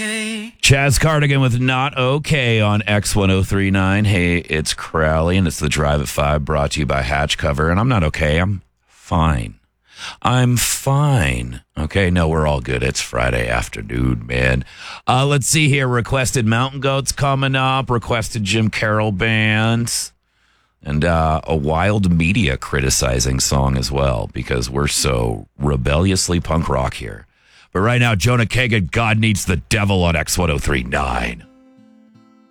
okay. Chaz Cardigan with Not Okay on X1039. Hey, it's Crowley, and it's The Drive at 5 brought to you by Hatch Cover. And I'm not okay. I'm fine. I'm fine. Okay, no, we're all good. It's Friday afternoon, man. Let's see here. Requested Mountain Goats coming up. Requested Jim Carroll bands. And a Wild Media criticizing song as well, because we're so rebelliously punk rock here. But right now, Jonah Kagan, God Needs the Devil on X1039.